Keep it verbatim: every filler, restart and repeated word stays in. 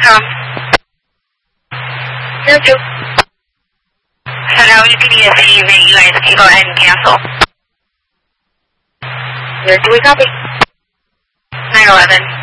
com. Zero two. So now we can just see that you guys can go ahead and cancel. Zero two, we copy. nine eleven.